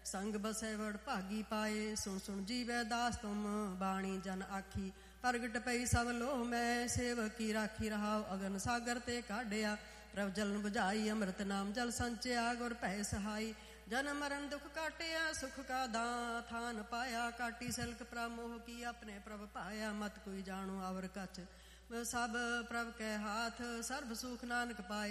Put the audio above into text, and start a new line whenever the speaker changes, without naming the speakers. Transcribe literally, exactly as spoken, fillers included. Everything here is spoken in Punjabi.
ਸੰਗ ਬਸੈ ਵਡ ਭਾਗੀ ਪਾਏ। ਸੁਣ ਸੁਣ ਜੀਵੈ ਦਾਸ ਤੁਮ ਬਾਣੀ ਜਨ ਆਖੀ। ਪ੍ਰਗਟ ਪਈ ਸਭ ਲੋਹ ਮੈਂ ਸੇਵਕੀ ਰਾਖੀ। ਰਹਾਉ ਅਗਨ ਸਾਗਰ ਤੇ ਕਾਢਿਆ ਪ੍ਰਭ ਜਲਨ ਬੁਝਾਈ। ਅੰਮ੍ਰਿਤ ਨਾਮ ਜਲ ਸੰਚਿਆ ਗੁਰ ਭੈ ਸਹਾਈ। ਜਨਮ ਮਰਨ ਦੁਖ ਕਾਟਿਆ ਸੁਖ ਕਾ ਦਾਂ ਥਾਨ ਪਾਇਆ। ਕਾਟੀ ਸਿਲਕ ਪ੍ਰਭ ਮੋਹ ਕੀ ਆਪਣੇ ਪ੍ਰਭ ਪਾਇਆ। ਮਤ ਕੋਈ ਜਾਣੋ ਅਵਰ ਕਛ ਸਭ ਪ੍ਰਭ ਕੈ ਹਾਥ। ਸਰਬ ਸੁਖ ਨਾਨਕ ਪਾਏ।